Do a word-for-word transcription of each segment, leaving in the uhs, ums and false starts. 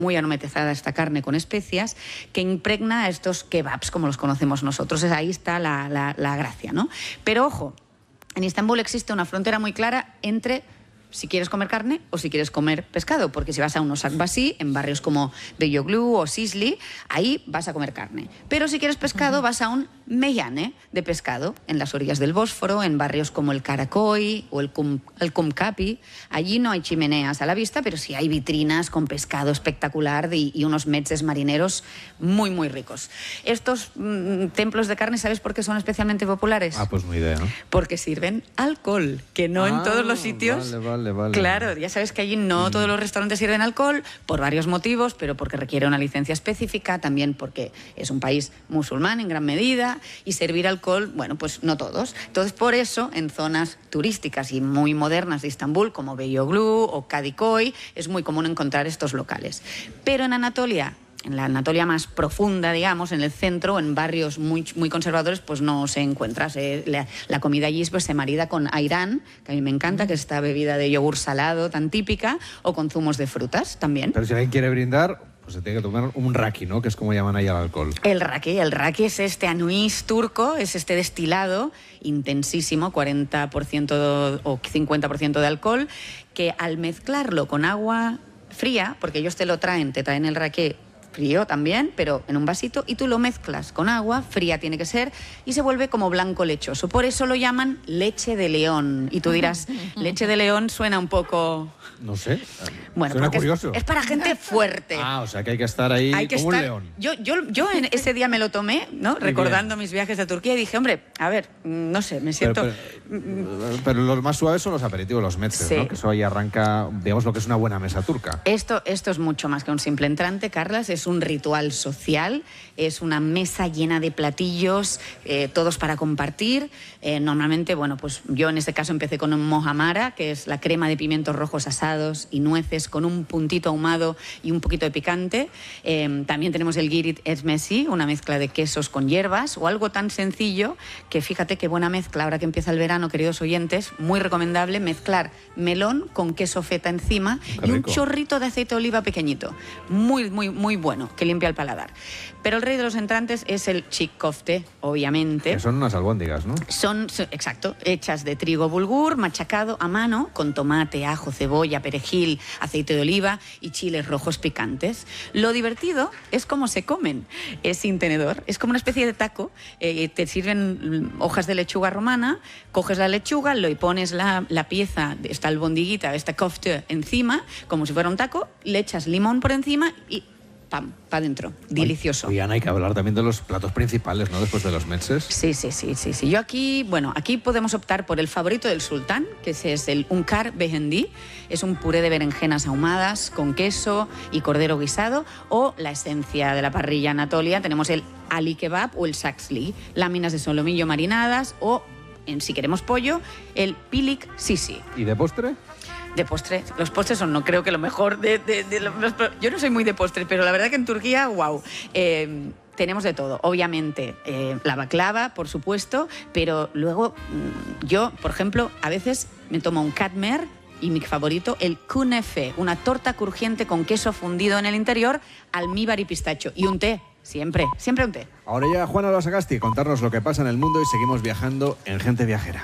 muy aromatizada esta carne con especias, que impregna a estos kebabs como los conocemos nosotros. Ahí está la, la, la gracia, ¿no? Pero ojo, en Estambul existe una frontera muy clara entre si quieres comer carne o si quieres comer pescado, porque si vas a unos Akbasi, en barrios como Beyoglu o Sisli, ahí vas a comer carne. Pero si quieres pescado, uh-huh. vas a un meyane de pescado, en las orillas del Bósforo, en barrios como el Karakoy o el, Kum, el Kumkapi. Allí no hay chimeneas a la vista, pero sí hay vitrinas con pescado espectacular y, y unos metzes marineros muy, muy ricos. Estos mmm, templos de carne, ¿sabes por qué son especialmente populares? Ah, pues muy idea, ¿no? Porque sirven alcohol, que no ah, en todos los sitios... Vale, vale. Vale, vale. Claro, ya sabes que allí no mm. todos los restaurantes sirven alcohol por varios motivos, pero porque requiere una licencia específica, también porque es un país musulmán en gran medida y servir alcohol, bueno, pues no todos. Entonces, por eso, en zonas turísticas y muy modernas de Estambul, como Beyoglu o Kadikoy, es muy común encontrar estos locales. Pero en Anatolia, en la Anatolia más profunda, digamos, en el centro, en barrios muy, muy conservadores, pues no se encuentra. Se, la, la comida allí pues, se marida con ayran, que a mí me encanta, que es esta bebida de yogur salado tan típica, o con zumos de frutas también. Pero si alguien quiere brindar, pues se tiene que tomar un raki, ¿no? Que es como llaman ahí al alcohol. El raki, el raki es este anís turco, es este destilado intensísimo, cuarenta por ciento o cincuenta por ciento de alcohol, que al mezclarlo con agua fría, porque ellos te lo traen, te traen el raki frío también, pero en un vasito, y tú lo mezclas con agua, fría tiene que ser, y se vuelve como blanco lechoso. Por eso lo llaman leche de león. Y tú dirás, leche de león suena un poco... No sé, bueno, suena curioso. Es, es para gente fuerte. Ah, o sea que hay que estar ahí hay que como estar, un león. Yo, yo, yo en ese día me lo tomé, ¿no? Recordando mis viajes a Turquía, y dije, hombre, a ver, no sé, me siento... Pero, pero, pero los más suaves son los aperitivos, los metzes, sí. ¿no? Que eso ahí arranca, digamos, lo que es una buena mesa turca. Esto, esto es mucho más que un simple entrante, Carlas, es un ritual social, es una mesa llena de platillos, eh, todos para compartir. Eh, normalmente, bueno, pues yo en este caso empecé con un mohamara, que es la crema de pimientos rojos asados y nueces con un puntito ahumado y un poquito de picante. Eh, también tenemos el girit esmesi, una mezcla de quesos con hierbas, o algo tan sencillo que fíjate qué buena mezcla, ahora que empieza el verano, queridos oyentes, muy recomendable mezclar melón con queso feta encima y un chorrito de aceite de oliva pequeñito. Muy, muy, muy bueno, que limpia el paladar. Pero el rey de los entrantes es el chick kofte, obviamente. Que son unas albóndigas, ¿no? Son, exacto, hechas de trigo bulgur, machacado a mano, con tomate, ajo, cebolla, perejil, aceite de oliva y chiles rojos picantes. Lo divertido es cómo se comen. Es sin tenedor, es como una especie de taco. Eh, te sirven hojas de lechuga romana, coges la lechuga, lo y pones la, la pieza, esta albondiguita, esta kofte encima, como si fuera un taco, le echas limón por encima y pam, para adentro. Delicioso. Oye, Ana, hay que hablar también de los platos principales, ¿no? Después de los metzes. Sí, sí, sí, sí, sí. Yo aquí, bueno, aquí podemos optar por el favorito del sultán, que es el unkar behendi. Es un puré de berenjenas ahumadas con queso y cordero guisado, o la esencia de la parrilla anatolia. Tenemos el ali kebab o el saksli, láminas de solomillo marinadas, o, en, si queremos pollo, el pilik sisi. ¿Y de postre? De postre, los postres son, no creo que lo mejor de, de, de los, yo no soy muy de postre, pero la verdad que en Turquía, wow, eh, tenemos de todo. Obviamente eh, la baklava, por supuesto, pero luego mmm, yo, por ejemplo, a veces me tomo un katmer y mi favorito, el kunefe, una torta crujiente con queso fundido en el interior, almíbar y pistacho, y un té. Siempre, siempre un té. Ahora llega Juana Lasagasti a contarnos lo que pasa en el mundo y seguimos viajando en Gente Viajera.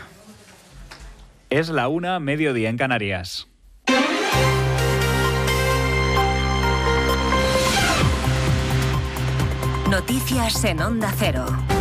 Es la una, mediodía en Canarias. Noticias en Onda Cero.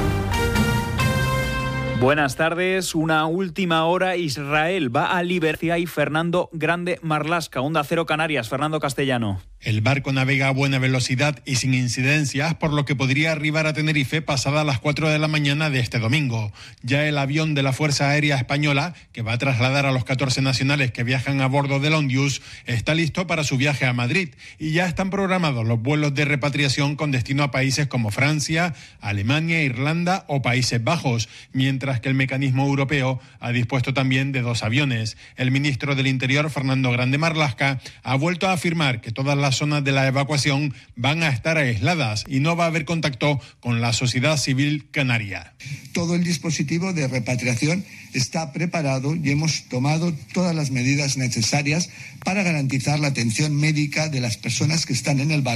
Buenas tardes. Una última hora. Israel va a Liberia y Fernando Grande Marlaska. Onda Cero Canarias. Fernando Castellano. El barco navega a buena velocidad y sin incidencias, por lo que podría arribar a Tenerife pasada las cuatro de la mañana de este domingo. Ya el avión de la Fuerza Aérea Española, que va a trasladar a los catorce nacionales que viajan a bordo del Ondius, está listo para su viaje a Madrid y ya están programados los vuelos de repatriación con destino a países como Francia, Alemania, Irlanda o Países Bajos, mientras que el mecanismo europeo ha dispuesto también de dos aviones. El ministro del Interior, Fernando Grande Marlaska, ha vuelto a afirmar que todas las las zonas de la evacuación van a estar aisladas y no va a haber contacto con la sociedad civil canaria. Todo el dispositivo de repatriación está preparado y hemos tomado todas las medidas necesarias para garantizar la atención médica de las personas que están en el barco.